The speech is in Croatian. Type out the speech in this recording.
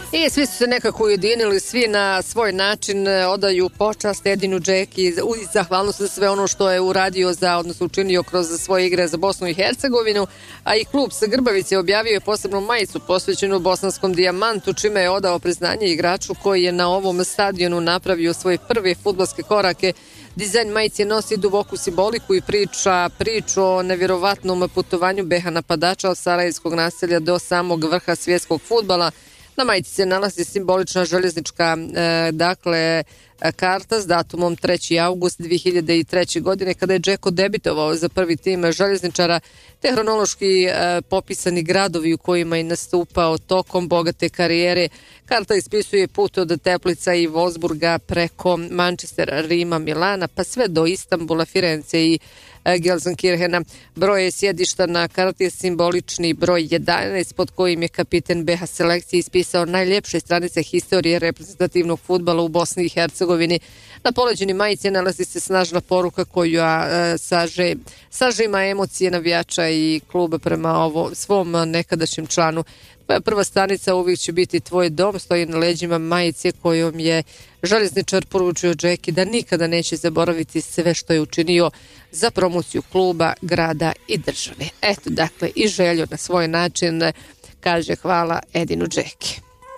I svi su se nekako ujedinili, svi na svoj način odaju počast Edinu Džeki i zahvalnost za sve ono što je uradio odnosno učinio kroz svoje igre za Bosnu i Hercegovinu, a i klub sa Grbavice objavio je posebnu majicu posvećenu bosanskom dijamantu, čime je odao priznanje igraču koji je na ovom stadionu napravio svoje prve fudbalske korake. Dizajn majice nosi duboku simboliku i priču o nevjerovatnom putovanju BiH napadača od sarajevskog naselja do samog vrha svjetskog fudbala. Na majici se nalazi simbolična željeznička karta s datumom 3. august 2003. godine kada je Džeko debitovao za prvi tim željezničara, te hronološki popisani gradovi u kojima je nastupao tokom bogate karijere. Karta ispisuje put od Teplica i Wolfsburga preko Manchestera, Rima, Milana pa sve do Istanbula, Firence i Gelsenkirchena. Broj sjedišta na karti je simbolični broj 11 pod kojim je kapiten BiH selekcije ispisao najljepše stranice historije reprezentativnog fudbala u Bosni i Hercegovini. Na poleđini majice nalazi se snažna poruka koja sažima emocije navijača i kluba prema svom nekadašnjem članu. Tvoja prva stanica uvijek će biti tvoj dom, stoji na leđima majice kojom je željezničar poručio Džeki da nikada neće zaboraviti sve što je učinio za promociju kluba, grada i države. Eto, dakle, i Željo na svoj način kaže hvala Edinu Džeki.